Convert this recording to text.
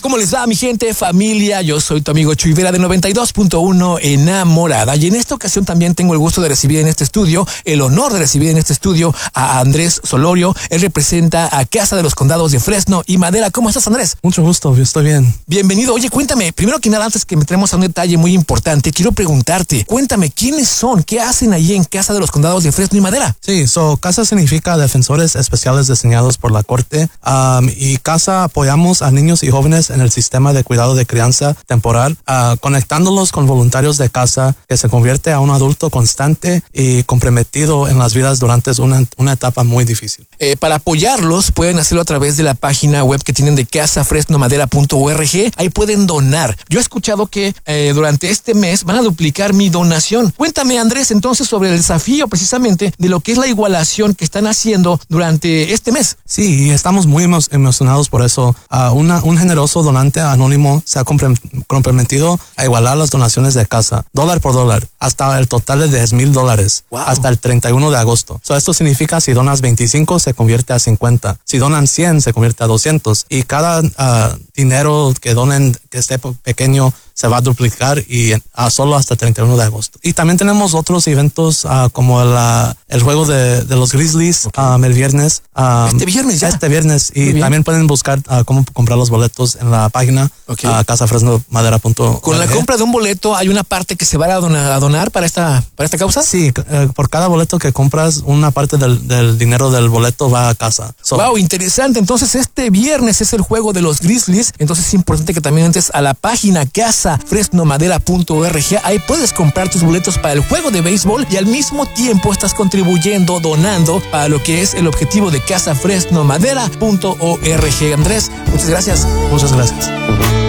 ¿Cómo les va, mi gente, familia? Yo soy tu amigo Chuy Vera de 92.1 Enamorada. Y en esta ocasión también tengo el gusto de recibir en este estudio, el honor de recibir en este estudio a Andrés Solorio. Él representa a Casa de los Condados de Fresno y Madera. ¿Cómo estás, Andrés? Mucho gusto, yo estoy bien. Bienvenido. Oye, cuéntame, primero que nada, antes que entremos a un detalle muy importante, quiero preguntarte, cuéntame, ¿quiénes son? ¿Qué hacen allí en Casa de los Condados de Fresno y Madera? Sí, Casa significa Defensores Especiales Designados por la Corte. Y Casa apoyamos a niños y jóvenes en el sistema de cuidado de crianza temporal, conectándolos con voluntarios de casa que se convierte a un adulto constante y comprometido en las vidas durante una etapa muy difícil. Para apoyarlos pueden hacerlo a través de la página web que tienen de casafresnomadera.org. Ahí pueden donar. Yo he escuchado que durante este mes van a duplicar mi donación. Cuéntame, Andrés, entonces sobre el desafío precisamente de lo que es la igualación que están haciendo durante este mes. Sí, y estamos muy emocionados por eso. Un generoso donante anónimo se ha comprometido a igualar las donaciones de Casa, dólar por dólar, hasta el total de $10,000, wow, hasta el 31 de agosto. Esto significa si donas 25 se convierte a 50, si donan 100 se convierte a 200 y cada dinero que donen que esté pequeño se va a duplicar y solo hasta el 31 de agosto. Y también tenemos otros eventos como el juego de los Grizzlies, okay, el viernes. Este viernes ya. Este viernes. Y también pueden buscar cómo comprar los boletos en la página, okay, casafresnomadera.org. Con la compra de un boleto hay una parte que se va a donar para esta causa. Sí, por cada boleto que compras, una parte del dinero del boleto va a casa. Wow, interesante. Entonces este viernes es el juego de los Grizzlies. Entonces es importante que también entres a la página casafresnomadera.org. Ahí puedes comprar tus boletos para el juego de béisbol y al mismo tiempo estás contribuyendo, donando para lo que es el objetivo de casafresnomadera.org. Andrés, muchas gracias. Muchas gracias.